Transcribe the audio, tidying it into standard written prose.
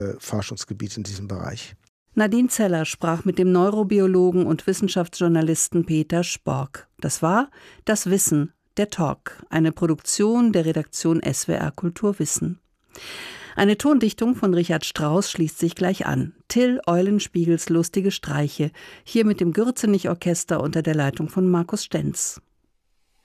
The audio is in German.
Forschungsgebiet in diesem Bereich. Nadine Zeller sprach mit dem Neurobiologen und Wissenschaftsjournalisten Peter Spork. Das war Das Wissen, der Talk, eine Produktion der Redaktion SWR Kulturwissen. Eine Tondichtung von Richard Strauss schließt sich gleich an. Till Eulenspiegels lustige Streiche, hier mit dem Gürzenich-Orchester unter der Leitung von Markus Stenz.